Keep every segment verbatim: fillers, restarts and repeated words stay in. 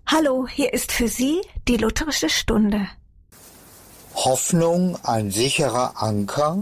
Hallo, hier ist für Sie die lutherische Stunde. Hoffnung ein sicherer Anker?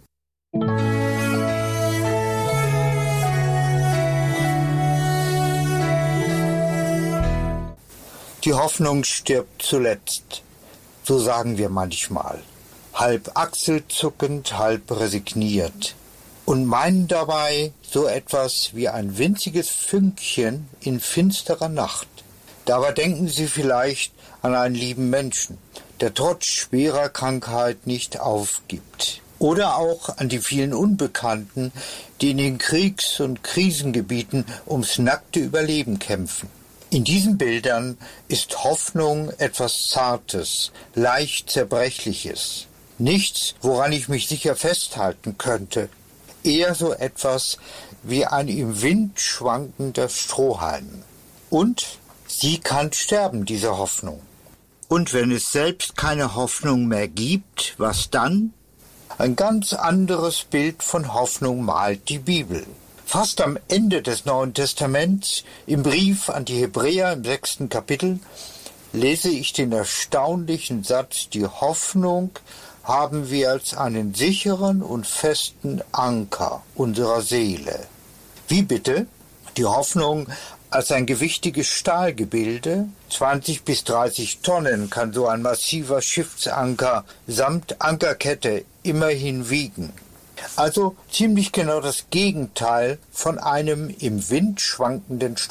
Die Hoffnung stirbt zuletzt, so sagen wir manchmal, halb achselzuckend, halb resigniert, und meinen dabei so etwas wie ein winziges Fünkchen in finsterer Nacht. Dabei denken Sie vielleicht an einen lieben Menschen, der trotz schwerer Krankheit nicht aufgibt. Oder auch an die vielen Unbekannten, die in den Kriegs- und Krisengebieten ums nackte Überleben kämpfen. In diesen Bildern ist Hoffnung etwas Zartes, leicht Zerbrechliches. Nichts, woran ich mich sicher festhalten könnte. Eher so etwas wie ein im Wind schwankender Strohhalm. Und sie kann sterben, diese Hoffnung. Und wenn es selbst keine Hoffnung mehr gibt, was dann? Ein ganz anderes Bild von Hoffnung malt die Bibel. Fast am Ende des Neuen Testaments, im Brief an die Hebräer im sechsten Kapitel, lese ich den erstaunlichen Satz: Die Hoffnung haben wir als einen sicheren und festen Anker unserer Seele. Wie bitte? Die Hoffnung als ein gewichtiges Stahlgebilde, zwanzig bis dreißig Tonnen kann so ein massiver Schiffsanker samt Ankerkette immerhin wiegen. Also ziemlich genau das Gegenteil von einem im Wind schwankenden